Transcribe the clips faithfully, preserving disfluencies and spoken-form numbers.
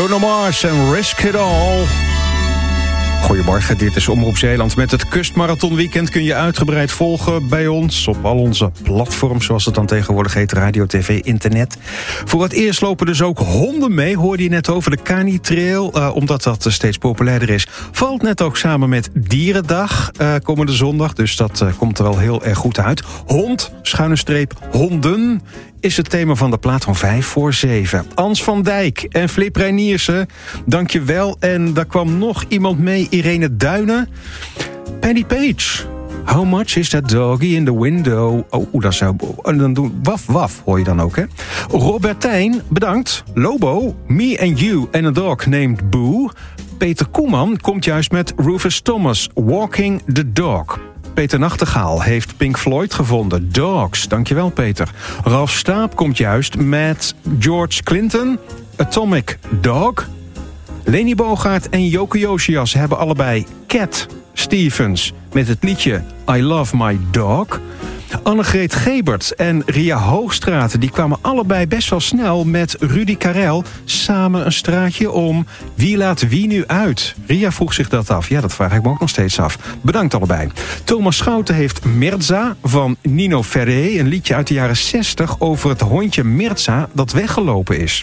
Bruno Mars en Risk It All. Goedemorgen, dit is Omroep Zeeland. Met het Kustmarathonweekend kun je uitgebreid volgen bij ons op al onze platforms, zoals het dan tegenwoordig heet, radio, tv, internet. Voor het eerst lopen dus ook honden mee, hoorde je net over de Cani Trail, uh, omdat dat uh, steeds populairder is. Valt net ook samen met Dierendag uh, komende zondag, dus dat uh, komt er wel heel erg goed uit. Hond, schuine streep, honden is het thema van de plaat van vijf voor zeven. Ans van Dijk en Flip Reiniersen, dank je wel. En daar kwam nog iemand mee, Irene Duinen. Penny Page, how much is that doggy in the window? Oh, dat zou... En dan doen waf waf, hoor je dan ook, hè? Robertijn, bedankt. Lobo, Me and You and a Dog Named Boo. Peter Koeman komt juist met Rufus Thomas, Walking the Dog. Peter Nachtegaal heeft Pink Floyd gevonden. Dogs, dankjewel Peter. Ralf Staap komt juist met George Clinton, Atomic Dog. Leni Bogaert en Joke Josias hebben allebei Cat Stevens met het liedje I Love My Dog. Annegreet Gebert en Ria Hoogstraat die kwamen allebei best wel snel met Rudy Karel samen een straatje om. Wie laat wie nu uit? Ria vroeg zich dat af. Ja, dat vraag ik me ook nog steeds af. Bedankt allebei. Thomas Schouten heeft Mirza van Nino Ferré, een liedje uit de jaren zestig over het hondje Mirza dat weggelopen is.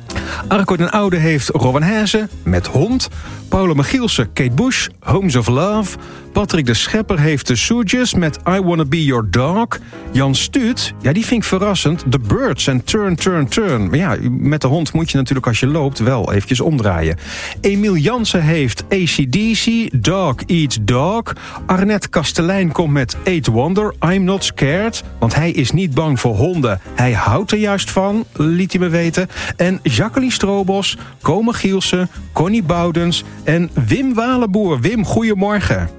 Arco den Oude heeft Robin Haase met Hond. Paula Michielsen, Kate Bush, Homes of Love. Patrick de Schepper heeft de Soudjes met I Wanna Be Your Dog. Jan Stuut, ja, die vind ik verrassend. The Birds en Turn, Turn, Turn. Maar ja, met de hond moet je natuurlijk als je loopt wel eventjes omdraaien. Emiel Jansen heeft A C D C, Dog Eats Dog. Arnett Kastelein komt met Eight Wonder, I'm Not Scared. Want hij is niet bang voor honden. Hij houdt er juist van, liet hij me weten. En Jacqueline Stroobos, Kome Gielsen, Connie Boudens en Wim Walenboer. Wim, goedemorgen.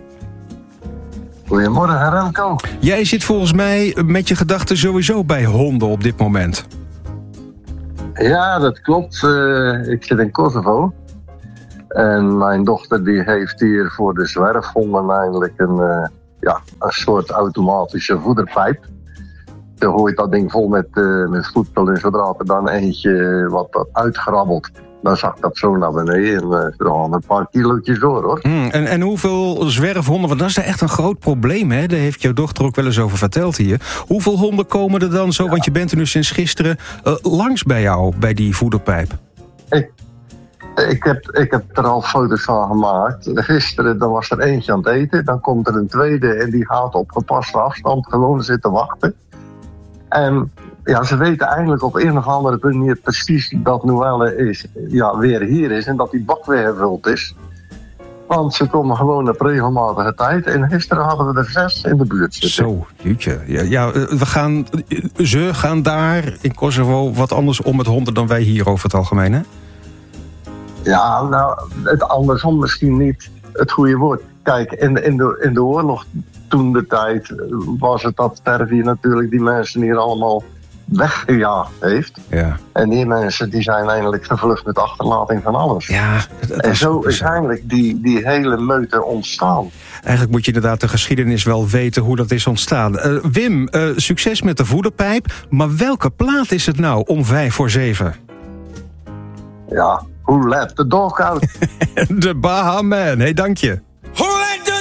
Goedemorgen, Remco. Jij zit volgens mij met je gedachten sowieso bij honden op dit moment. Ja, dat klopt. Uh, ik zit in Kosovo. En mijn dochter die heeft hier voor de zwerfhonden eigenlijk een, uh, ja, een soort automatische voederpijp. Je gooit dat ding vol met, uh, met voedsel en zodra er dan eentje wat, wat uitgrabbelt, dan zakt dat zo naar beneden en uh, dan een paar kilootjes door, hoor. Hmm, en, en hoeveel zwerfhonden, want dat is echt een groot probleem, hè? Daar heeft jouw dochter ook wel eens over verteld hier. Hoeveel honden komen er dan zo, ja. Want je bent er nu sinds gisteren uh, langs bij jou, bij die voederpijp? Ik, ik, heb, ik heb er al foto's van gemaakt. Gisteren dan was er eentje aan het eten, dan komt er een tweede en die gaat op gepaste afstand gewoon zitten wachten. En ja, ze weten eigenlijk op een of andere manier precies dat Noelle is, ja, weer hier is en dat die bak weer gevuld is. Want ze komen gewoon op regelmatige tijd. En gisteren hadden we er zes in de buurt zitten. Zo, jeetje. Ja, ja, we gaan, ze gaan daar in Kosovo wat anders om met honden dan wij hier over het algemeen, hè? Ja, nou, het andersom misschien niet het goede woord. Kijk, in, in, de, in de oorlog toen de tijd was het dat Servië natuurlijk die mensen hier allemaal weggejaagd heeft. Ja. En die mensen die zijn eigenlijk gevlucht met achterlating van alles. Ja, dat, dat en is zo is eigenlijk die, die hele meute ontstaan. Eigenlijk moet je inderdaad de geschiedenis wel weten hoe dat is ontstaan. Uh, Wim, uh, succes met de voederpijp. Maar welke plaat is het nou om vijf voor zeven? Ja, Who Let the Dog Out? De Baha Man. Hey, dank je.